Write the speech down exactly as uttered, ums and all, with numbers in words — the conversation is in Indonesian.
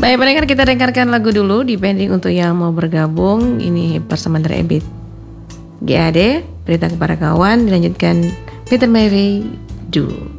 Baik pendengar, kita dengarkan lagu dulu depending untuk yang mau bergabung. Ini bersama dari Ebit G A D, berita kepada kawan, dilanjutkan Peter Mayvey, Do.